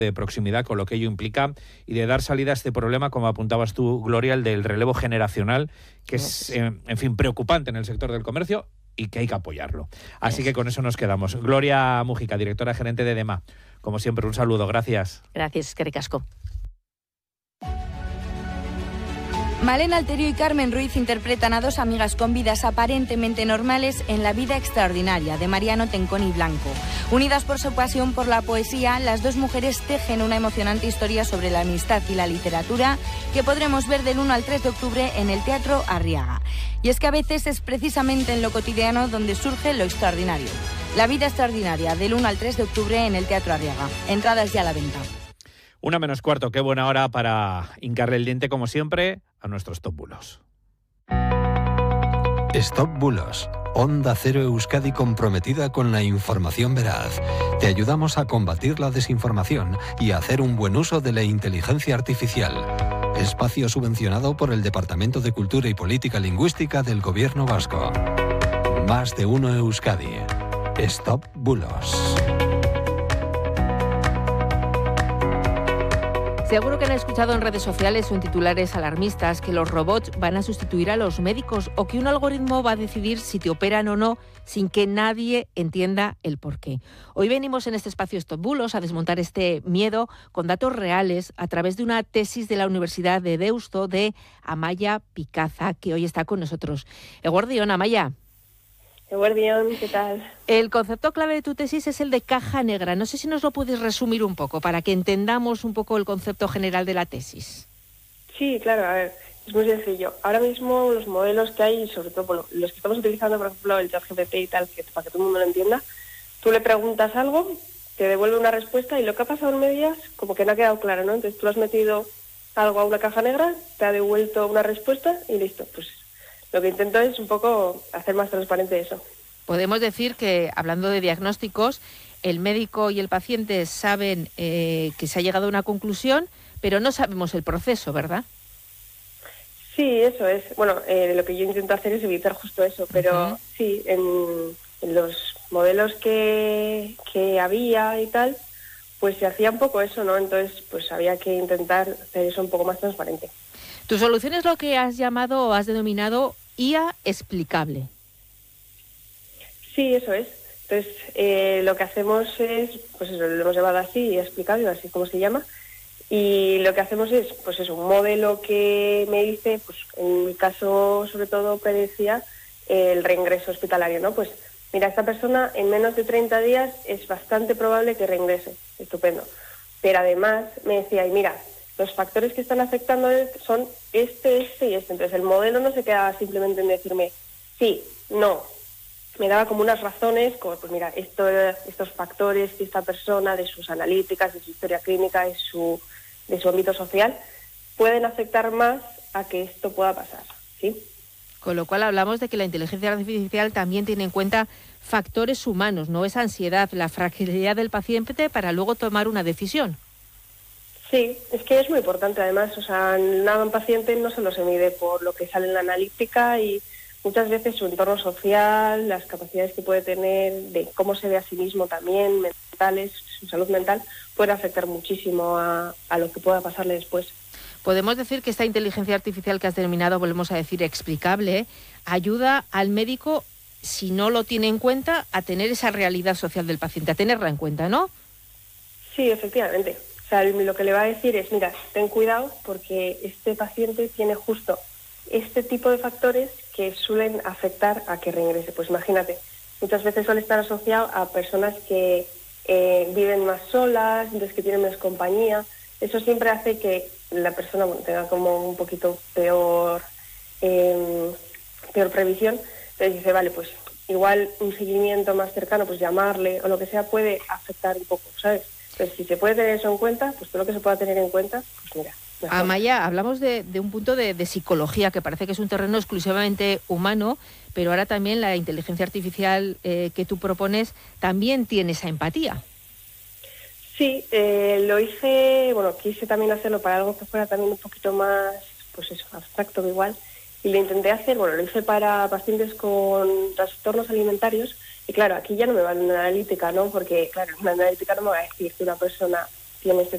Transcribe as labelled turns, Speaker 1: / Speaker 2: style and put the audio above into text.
Speaker 1: de proximidad, con lo que ello implica, y de dar salida a este problema, como apuntabas tú, Gloria, el del relevo generacional, que es, en fin, preocupante en el sector del comercio y que hay que apoyarlo. Así que con eso nos quedamos. Gloria Mújica, directora gerente de DEMA. Como siempre, un saludo. Gracias.
Speaker 2: Gracias, eskerrik asko.
Speaker 3: Malena Alterio y Carmen Ruiz interpretan a dos amigas con vidas aparentemente normales en La vida extraordinaria, de Mariano Tenconi Blanco. Unidas por su pasión por la poesía, las dos mujeres tejen una emocionante historia sobre la amistad y la literatura que podremos ver del 1 al 3 de octubre en el Teatro Arriaga. Y es que a veces es precisamente en lo cotidiano donde surge lo extraordinario. La vida extraordinaria, del 1 al 3 de octubre en el Teatro Arriaga. Entradas ya a la venta.
Speaker 1: 1:45, qué buena hora para hincarle el diente, como siempre, a nuestros top bulos.
Speaker 4: Stop Bulos. Onda Cero Euskadi comprometida con la información veraz. Te ayudamos a combatir la desinformación y a hacer un buen uso de la inteligencia artificial. Espacio subvencionado por el Departamento de Cultura y Política Lingüística del Gobierno Vasco. Más de uno Euskadi. Stop Bulos.
Speaker 2: Seguro que han escuchado en redes sociales o en titulares alarmistas que los robots van a sustituir a los médicos o que un algoritmo va a decidir si te operan o no sin que nadie entienda el porqué. Hoy venimos en este espacio Stop Bulos a desmontar este miedo con datos reales a través de una tesis de la Universidad de Deusto de Amaia Picaza, que hoy está con nosotros. Eguardión, Amaia.
Speaker 5: Eguardión, ¿qué tal?
Speaker 2: El concepto clave de tu tesis es el de caja negra. No sé si nos lo puedes resumir un poco para que entendamos un poco el concepto general de la tesis.
Speaker 5: Sí, claro, a ver, es muy sencillo. Ahora mismo los modelos que hay, sobre todo bueno, los que estamos utilizando, por ejemplo, el ChatGPT y tal, que para que todo el mundo lo entienda, tú le preguntas algo, te devuelve una respuesta y lo que ha pasado en medias como que no ha quedado claro, ¿no? Entonces tú has metido algo a una caja negra, te ha devuelto una respuesta y listo, pues lo que intento es un poco hacer más transparente eso.
Speaker 2: Podemos decir que, hablando de diagnósticos, el médico y el paciente saben que se ha llegado a una conclusión, pero no sabemos el proceso, ¿verdad?
Speaker 5: Sí, eso es. Bueno, lo que yo intento hacer es evitar justo eso, pero sí, en los modelos que había y tal, pues se hacía un poco eso, ¿no? Entonces, pues había que intentar hacer eso un poco más transparente.
Speaker 2: Tu solución es lo que has llamado o has denominado IA explicable.
Speaker 5: Sí, eso es. Entonces, lo que hacemos es, pues eso, lo hemos llevado así, IA explicable, así como se llama, y lo que hacemos es, pues eso, un modelo que me dice, pues en mi caso, sobre todo, predecía el reingreso hospitalario, ¿no? Pues mira, esta persona en menos de 30 días es bastante probable que reingrese. Estupendo. Pero además me decía, y mira, los factores que están afectando son este y este. Entonces el modelo no se quedaba simplemente en decirme sí, no. Me daba como unas razones, como pues mira, estos factores de esta persona, de sus analíticas, de su historia clínica, de su ámbito social, pueden afectar más a que esto pueda pasar, ¿sí?
Speaker 2: Con lo cual hablamos de que la inteligencia artificial también tiene en cuenta factores humanos, no esa ansiedad, la fragilidad del paciente para luego tomar una decisión.
Speaker 5: Sí, es que es muy importante además, o sea, un paciente no solo se mide por lo que sale en la analítica y muchas veces su entorno social, las capacidades que puede tener, de cómo se ve a sí mismo también, mentales, su salud mental, puede afectar muchísimo a lo que pueda pasarle después.
Speaker 2: Podemos decir que esta inteligencia artificial que has denominado, volvemos a decir, explicable, ayuda al médico, si no lo tiene en cuenta, a tener esa realidad social del paciente, a tenerla en cuenta, ¿no?
Speaker 5: Sí, efectivamente. O sea, lo que le va a decir es, mira, ten cuidado porque este paciente tiene justo este tipo de factores que suelen afectar a que reingrese. Pues imagínate, muchas veces suele estar asociado a personas que viven más solas, entonces que tienen menos compañía. Eso siempre hace que la persona tenga como un poquito peor previsión. Entonces dice, vale, pues igual un seguimiento más cercano, pues llamarle o lo que sea puede afectar un poco, ¿sabes? Entonces si se puede tener eso en cuenta, pues todo lo que se pueda tener en cuenta, pues mira. Mejor.
Speaker 2: Amaia, hablamos de un punto de psicología que parece que es un terreno exclusivamente humano, pero ahora también la inteligencia artificial que tú propones también tiene esa empatía.
Speaker 5: Sí, lo hice, bueno, quise también hacerlo para algo que fuera también un poquito más, pues eso, abstracto igual, y lo intenté hacer, bueno, lo hice para pacientes con trastornos alimentarios, y claro, aquí ya no me vale una analítica, ¿no? Porque, claro, una analítica no me va a decir que una persona tiene este